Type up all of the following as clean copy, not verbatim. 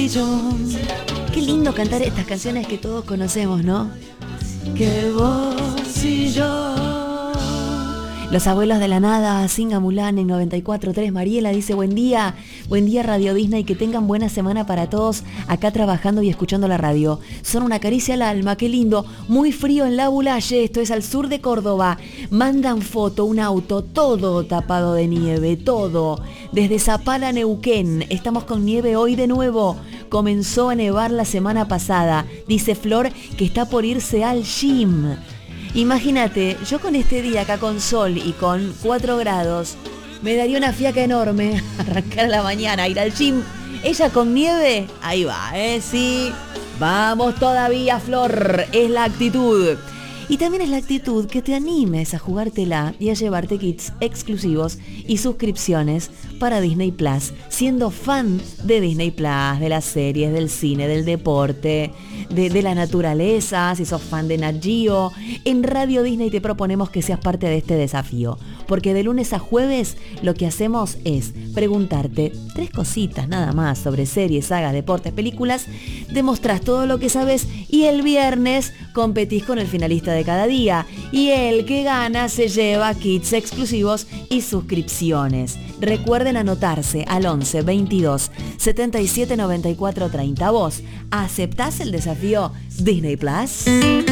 Qué lindo cantar estas canciones que todos conocemos, ¿no? Que vos y yo. Los abuelos de la nada, Singa Mulán en 94.3. Mariela dice: buen día Radio Disney, que tengan buena semana para todos acá trabajando y escuchando la radio. Son una caricia al alma, qué lindo. Muy frío en La Bulaye, esto es al sur de Córdoba. Mandan foto, un auto, todo tapado de nieve, todo. Desde Zapala, Neuquén, estamos con nieve hoy de nuevo. Comenzó a nevar la semana pasada. Dice Flor que está por irse al gym. Imagínate, yo con este día acá con sol y con 4 grados, me daría una fiaca enorme arrancar a la mañana, ir al gym. Ella con nieve, ahí va, sí. Vamos todavía, Flor, es la actitud. Y también es la actitud que te animes a jugártela y a llevarte kits exclusivos y suscripciones para Disney Plus, siendo fan de Disney Plus, de las series, del cine, del deporte, de la naturaleza, si sos fan de Nat Geo. En Radio Disney te proponemos que seas parte de este desafío, porque de lunes a jueves lo que hacemos es preguntarte 3 cositas nada más sobre series, sagas, deportes, películas, demostrás todo lo que sabes y el viernes competís con el finalista de cada día y el que gana se lleva kits exclusivos y suscripciones. Recuerden anotarse al 11 22 77 94 30. ¿Vos aceptás el desafío Disney Plus?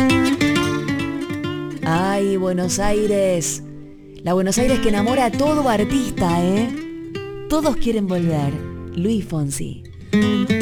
¡Ay, Buenos Aires! La Buenos Aires que enamora a todo artista, ¿eh? Todos quieren volver. Luis Fonsi.